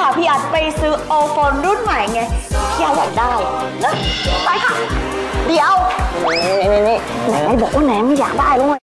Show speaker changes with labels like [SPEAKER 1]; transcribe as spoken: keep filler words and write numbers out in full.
[SPEAKER 1] พี่อาร์ตไปซื้อโอโฟนรุ่นใหม่ไงพี่อาร์ตอยากได้นะไปค่ะเดี๋ยวนี่นี่นี่ไหนบอกว่าไหนไม่อยากได้รู้ไหม